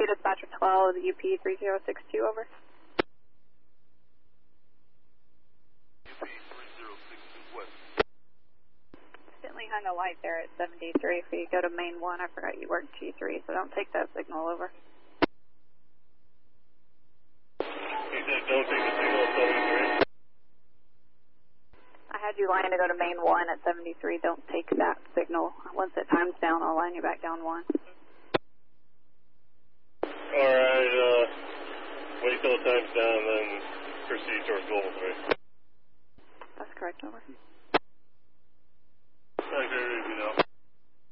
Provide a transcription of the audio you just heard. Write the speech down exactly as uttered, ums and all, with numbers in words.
two, dispatcher twelve, U P three zero six two, over. Accidentally hung a light there at seventy-three. If you go to main one, I forgot you worked T three, so don't take that signal, over. He said don't take the signal at seventy-three. I had you line to go to main one at seventy-three. Don't take that signal. Once it times down, I'll line you back down one. Alright, uh, wait till it times down, then proceed towards Global three. That's correct, over. Thank you.